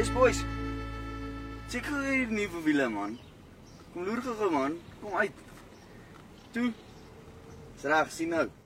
Yes boys. Check gou hier die nuwe wiele man. Kom loer gou man. Kom uit. Toe. Dis reg, sien nou.